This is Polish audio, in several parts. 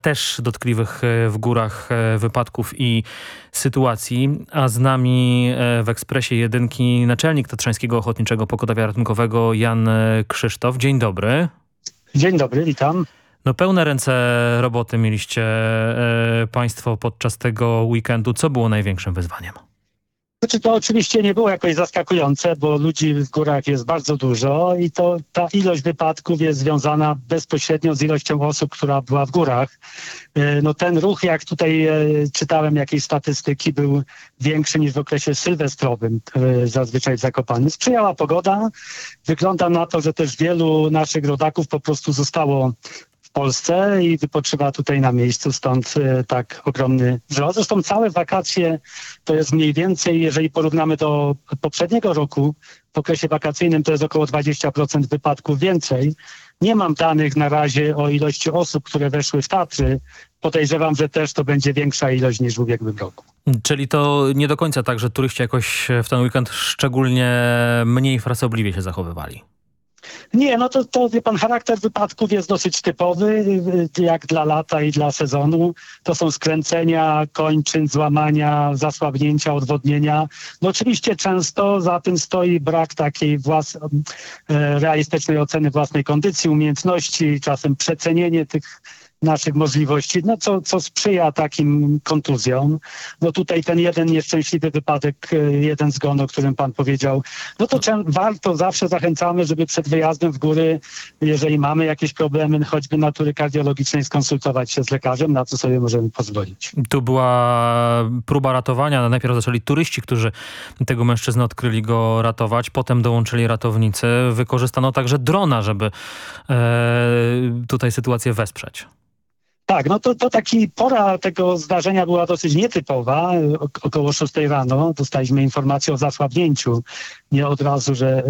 też dotkliwych w górach wypadków i sytuacji. A z nami w Ekspresie Jedynki naczelnik Tatrzańskiego Ochotniczego Pogotowia Ratunkowego Jan Krzysztof. Dzień dobry. Dzień dobry, witam. No pełne ręce roboty mieliście państwo podczas tego weekendu. Co było największym wyzwaniem? Znaczy, to oczywiście nie było jakoś zaskakujące, bo ludzi w górach jest bardzo dużo i ta ilość wypadków jest związana bezpośrednio z ilością osób, która była w górach. No ten ruch, jak tutaj czytałem jakieś statystyki, był większy niż w okresie sylwestrowym, zazwyczaj w Zakopanem. Sprzyjała pogoda. Wygląda na to, że też wielu naszych rodaków po prostu zostało w Polsce i wypoczywa tutaj na miejscu, stąd tak ogromny wzrost. Zresztą całe wakacje to jest mniej więcej, jeżeli porównamy do poprzedniego roku, w okresie wakacyjnym to jest około 20% wypadków więcej. Nie mam danych na razie o ilości osób, które weszły w Tatry. Podejrzewam, że też to będzie większa ilość niż w ubiegłym roku. Czyli to nie do końca tak, że turyści jakoś w ten weekend szczególnie mniej frasobliwie się zachowywali? Nie, no to wie pan, charakter wypadków jest dosyć typowy, jak dla lata i dla sezonu. To są skręcenia, kończyn, złamania, zasłabnięcia, odwodnienia. No oczywiście często za tym stoi brak takiej realistycznej oceny własnej kondycji, umiejętności, czasem przecenienie tych naszych możliwości, no co sprzyja takim kontuzjom. No tutaj ten jeden nieszczęśliwy wypadek, jeden zgon, o którym pan powiedział, no to warto, zawsze zachęcamy, żeby przed wyjazdem w góry, jeżeli mamy jakieś problemy, choćby natury kardiologicznej, skonsultować się z lekarzem, na co sobie możemy pozwolić. Tu była próba ratowania. Najpierw zaczęli turyści, którzy tego mężczyznę odkryli go ratować, potem dołączyli ratownicy. Wykorzystano także drona, żeby tutaj sytuację wesprzeć. Tak, no to taki pora tego zdarzenia była dosyć nietypowa. Około 6 rano dostaliśmy informację o zasłabnięciu. Nie od razu, że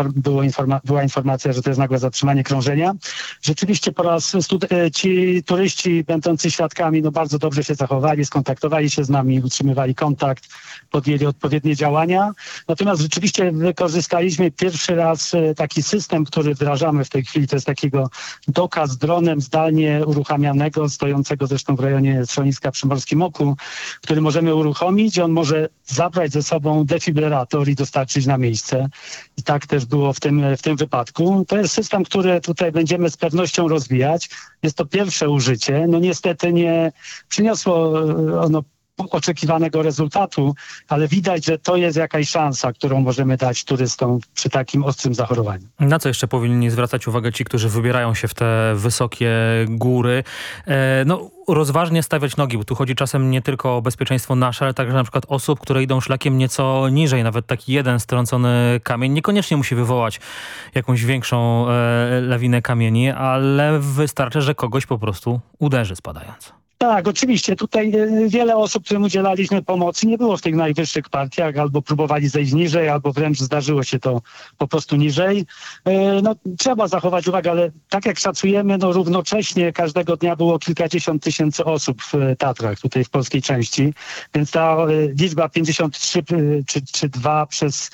była informacja, że to jest nagłe zatrzymanie krążenia. Rzeczywiście po raz ci turyści będący świadkami no bardzo dobrze się zachowali, skontaktowali się z nami, utrzymywali kontakt, podjęli odpowiednie działania. Natomiast rzeczywiście wykorzystaliśmy pierwszy raz taki system, który wdrażamy w tej chwili. To jest takiego doka z dronem zdalnie uruchamianego, stojącego zresztą w rejonie schroniska przy Morskim Oku, który możemy uruchomić. On może zabrać ze sobą defibrylator i dostarczyć na miejsce. I tak też było w tym wypadku. To jest system, który tutaj będziemy z pewnością rozwijać. Jest to pierwsze użycie. No niestety nie przyniosło ono oczekiwanego rezultatu, ale widać, że to jest jakaś szansa, którą możemy dać turystom przy takim ostrym zachorowaniu. Na co jeszcze powinni zwracać uwagę ci, którzy wybierają się w te wysokie góry? No, rozważnie stawiać nogi, bo tu chodzi czasem nie tylko o bezpieczeństwo nasze, ale także na przykład osób, które idą szlakiem nieco niżej. Nawet taki jeden strącony kamień niekoniecznie musi wywołać jakąś większą lawinę kamieni, ale wystarczy, że kogoś po prostu uderzy spadając. Tak, oczywiście. Tutaj wiele osób, którym udzielaliśmy pomocy, nie było w tych najwyższych partiach, albo próbowali zejść niżej, albo wręcz zdarzyło się to po prostu niżej. No, trzeba zachować uwagę, ale tak jak szacujemy, no równocześnie każdego dnia było kilkadziesiąt tysięcy osób w Tatrach, tutaj w polskiej części, więc ta liczba 53 czy 2 przez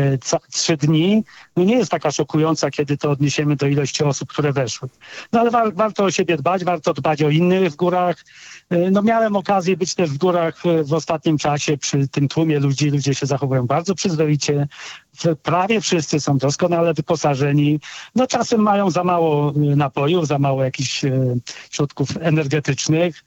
3 dni, no nie jest taka szokująca, kiedy to odniesiemy do ilości osób, które weszły. No ale warto o siebie dbać, warto dbać o innych w górach. No miałem okazję być też w górach w ostatnim czasie przy tym tłumie ludzi. Ludzie się zachowują bardzo przyzwoicie. Prawie wszyscy są doskonale wyposażeni. No czasem mają za mało napojów, za mało jakichś środków energetycznych.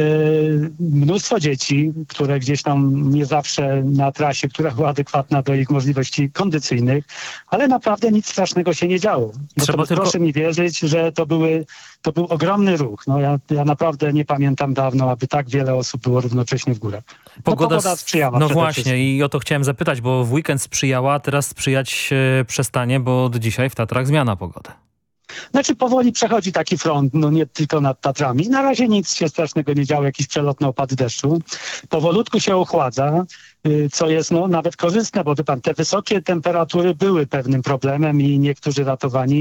Mnóstwo dzieci, które gdzieś tam nie zawsze na trasie, która była adekwatna do ich możliwości kondycyjnych, ale naprawdę nic strasznego się nie działo. No proszę mi wierzyć, że to był ogromny ruch. No ja naprawdę nie pamiętam dawno, aby tak wiele osób było równocześnie w górach. Pogoda sprzyjała. No właśnie i o to chciałem zapytać, bo w weekend sprzyjała, teraz sprzyjać przestanie, bo od dzisiaj w Tatrach zmiana pogody. Znaczy powoli przechodzi taki front, no nie tylko nad Tatrami. Na razie nic się strasznego nie działo, jakieś przelotne opady deszczu. Powolutku się ochładza, co jest no nawet korzystne, bo wie pan, te wysokie temperatury były pewnym problemem i niektórzy ratowani